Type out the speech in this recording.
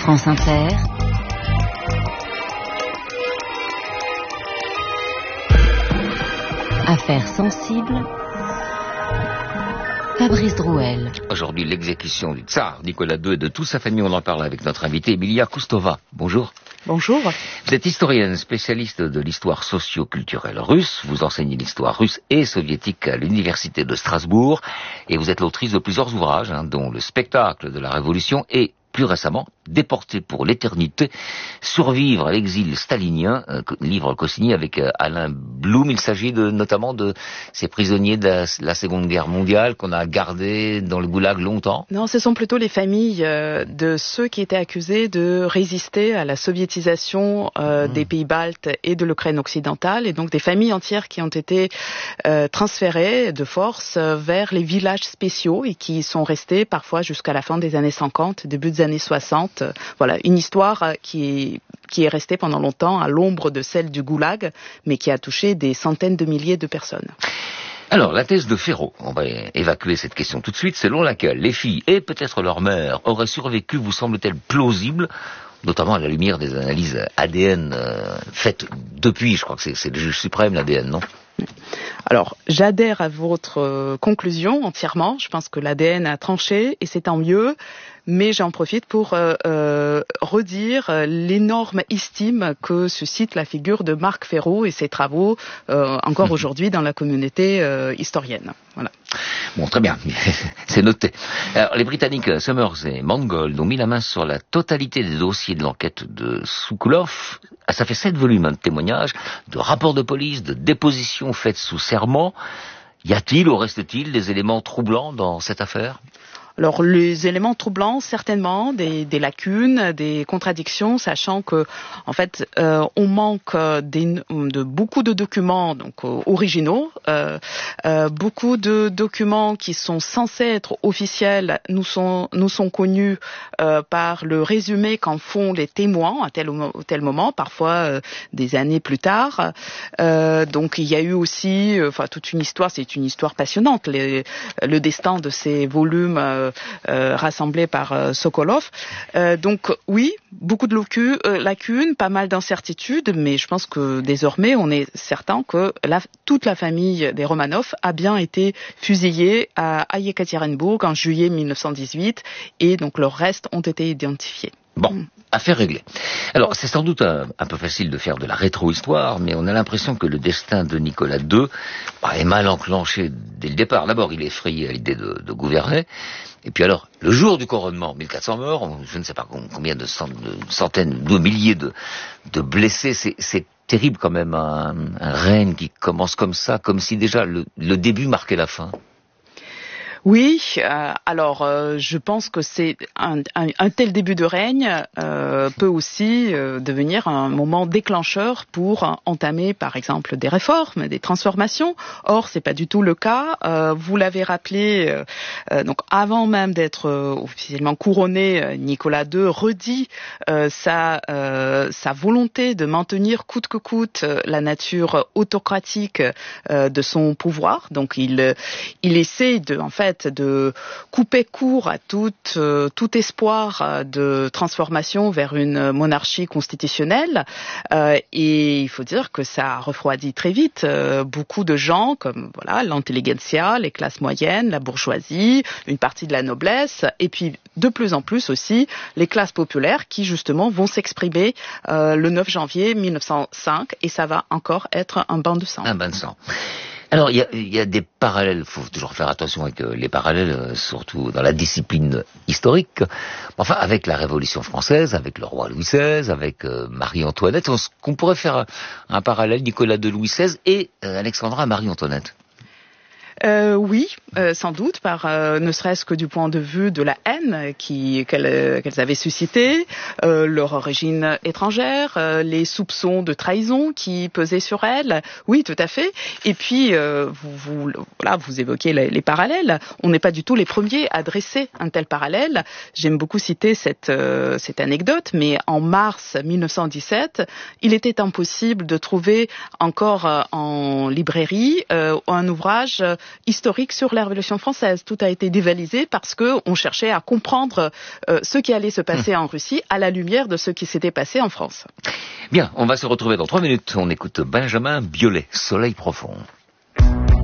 France Inter. Affaires sensibles. Fabrice Drouel. Aujourd'hui, l'exécution du tsar Nicolas II et de toute sa famille, on en parle avec notre invitée Emilia Koustova. Bonjour. Bonjour. Vous êtes historienne, spécialiste de l'histoire socio-culturelle russe. Vous enseignez l'histoire russe et soviétique à l'université de Strasbourg. Et vous êtes l'autrice de plusieurs ouvrages, dont Le spectacle de la Révolution et, plus récemment, Déporté pour l'éternité, survivre à l'exil stalinien, livre co-signé avec Alain Blum. Il s'agit notamment de ces prisonniers de la Seconde Guerre mondiale qu'on a gardés dans le goulag longtemps. Non, ce sont plutôt les familles de ceux qui étaient accusés de résister à la soviétisation des pays baltes et de l'Ukraine occidentale, et donc des familles entières qui ont été transférées de force vers les villages spéciaux et qui sont restés parfois jusqu'à la fin des années 50, début des années 60. Voilà, une histoire qui est restée pendant longtemps à l'ombre de celle du goulag, mais qui a touché des centaines de milliers de personnes. Alors, la thèse de Ferraud, on va évacuer cette question tout de suite, selon laquelle les filles et peut-être leur mère auraient survécu, vous semble-t-elle plausible, notamment à la lumière des analyses ADN faites depuis, je crois que c'est le juge suprême, l'ADN, non ? Alors, j'adhère à votre conclusion entièrement. Je pense que l'ADN a tranché et c'est tant mieux. Mais j'en profite pour redire l'énorme estime que suscite la figure de Marc Ferraud et ses travaux encore aujourd'hui dans la communauté historienne. Voilà. Bon, très bien, c'est noté. Alors, les Britanniques Summers et Mangold ont mis la main sur la totalité des dossiers de l'enquête de Sokolov. Ça fait 7 volumes de témoignages, de rapports de police, de dépositions faites sous serment. Y a-t-il ou reste-t-il des éléments troublants dans cette affaire ? Alors, les éléments troublants, certainement, des lacunes, des contradictions, sachant que, en fait, on manque de beaucoup de documents donc originaux, beaucoup de documents qui sont censés être officiels nous sont connus par le résumé qu'en font les témoins à tel ou tel moment, parfois des années plus tard. Donc, il y a eu aussi, toute une histoire. C'est une histoire passionnante. Le destin de ces volumes. Rassemblés par Sokolov. Donc oui, beaucoup de lacunes, pas mal d'incertitudes, mais je pense que désormais on est certain que toute la famille des Romanov a bien été fusillée à Yekaterinbourg en juillet 1918 et donc leurs restes ont été identifiés. Bon, affaire réglée. Alors, c'est sans doute un peu facile de faire de la rétro-histoire, mais on a l'impression que le destin de Nicolas II est mal enclenché dès le départ. D'abord, il est effrayé à l'idée de gouverner. Et puis alors, le jour du couronnement, 1400 morts, je ne sais pas combien de centaines, de milliers de blessés, c'est terrible quand même, un règne qui commence comme ça, comme si déjà le début marquait la fin. Oui, je pense que c'est un tel début de règne peut aussi devenir un moment déclencheur pour entamer, par exemple, des réformes, des transformations. Or, c'est pas du tout le cas. Vous l'avez rappelé, donc avant même d'être officiellement couronné, Nicolas II redit sa volonté de maintenir coûte que coûte la nature autocratique de son pouvoir. Donc, il essaie de couper court à tout espoir de transformation vers une monarchie constitutionnelle. Et il faut dire que ça refroidit très vite beaucoup de gens, comme l'intelligentsia, les classes moyennes, la bourgeoisie, une partie de la noblesse, et puis de plus en plus aussi les classes populaires qui justement vont s'exprimer le 9 janvier 1905, et ça va encore être un bain de sang. Un bain de sang. Alors, il y a des parallèles, il faut toujours faire attention avec les parallèles, surtout dans la discipline historique. Enfin, avec la Révolution française, avec le roi Louis XVI, avec Marie-Antoinette, qu'on pourrait faire un parallèle Nicolas II Louis XVI et Alexandra Marie-Antoinette. Oui, sans doute, ne serait-ce que du point de vue de la haine qu'elles avaient suscité, leur origine étrangère, les soupçons de trahison qui pesaient sur elles. Oui, tout à fait. Et puis, vous évoquez les parallèles. On n'est pas du tout les premiers à dresser un tel parallèle. J'aime beaucoup citer cette anecdote, mais en mars 1917, il était impossible de trouver encore en librairie un ouvrage historique sur la Révolution française. Tout a été dévalisé parce que on cherchait à comprendre ce qui allait se passer en Russie à la lumière de ce qui s'était passé en France. Bien, on va se retrouver dans 3 minutes. On écoute Benjamin Biolay, Soleil profond.